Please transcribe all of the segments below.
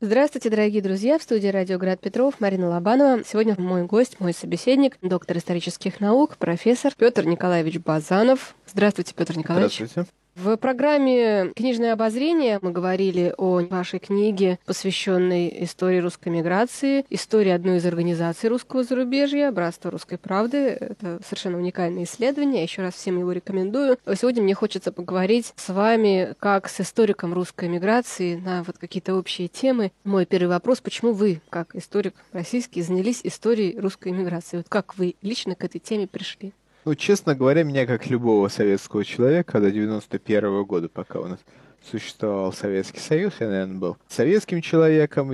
Здравствуйте, дорогие друзья! В студии «Радио Град Петров» Марина Лобанова. Сегодня мой гость, мой собеседник, доктор исторических наук, профессор Петр Николаевич Базанов. Здравствуйте, Петр Николаевич. Здравствуйте. В программе «Книжное обозрение» мы говорили о вашей книге, посвященной истории русской миграции, истории одной из организаций русского зарубежья, «Братство русской правды». Это совершенно уникальное исследование, еще раз всем его рекомендую. Сегодня мне хочется поговорить с вами как с историком русской миграции на вот какие-то общие темы. Мой первый вопрос: почему вы, как историк российский, занялись историей русской миграции? Вот как вы лично к этой теме пришли? Честно говоря, меня, как любого советского человека, до 91-го года, пока у нас существовал Советский Союз, я, наверное, был советским человеком,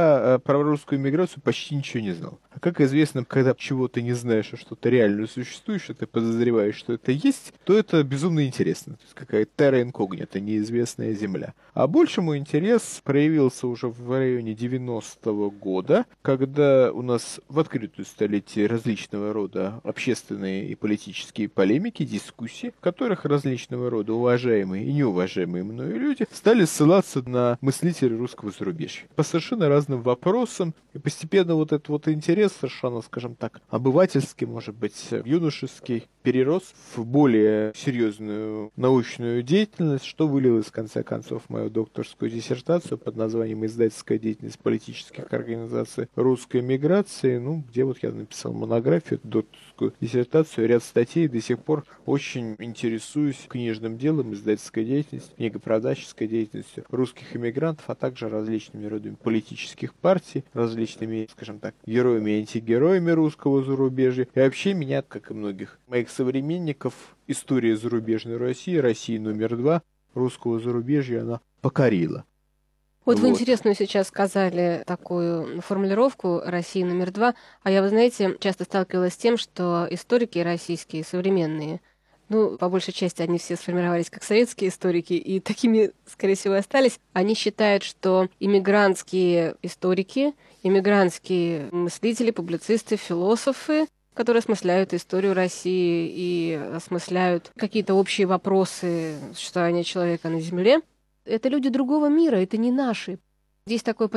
я про русскую миграцию почти ничего не знал. А как известно, когда чего-то не знаешь, а что-то реально существующее, ты подозреваешь, что это есть, то это безумно интересно. То есть какая-то терра инкогнита, неизвестная земля. А больше мой интерес проявился уже в районе 90-го года, когда у нас в открытую стали идти различного рода общественные и политические полемики, дискуссии, в которых различного рода уважаемые и неуважаемые мною люди стали ссылаться на мыслителей русского зарубежья по совершенно разным вопросам, и постепенно вот этот вот интерес совершенно, скажем так, обывательский, может быть, юношеский, перерос в более серьезную научную деятельность, что вылилось, в конце концов, в мою докторскую диссертацию под названием «Издательская деятельность политических организаций русской миграции», где вот я написал монографию, докторскую диссертацию, ряд статей, до сих пор очень интересуюсь книжным делом, издательской деятельностью, книгопродавческой деятельностью русских иммигрантов, а также различными родами политических партий, различными, скажем так, героями и антигероями русского зарубежья. И вообще меня, как и многих моих современников, история зарубежной России номер 2 русского зарубежья, она покорила. Вот вы интересную сейчас сказали такую формулировку «Россия номер 2», а я, вы знаете, часто сталкивалась с тем, что историки российские, современные, по большей части они все сформировались как советские историки, и такими, скорее всего, и остались. Они считают, что иммигрантские историки, иммигрантские мыслители, публицисты, философы, которые осмысляют историю России и осмысляют какие-то общие вопросы существования человека на Земле, это люди другого мира, это не наши. Здесь такое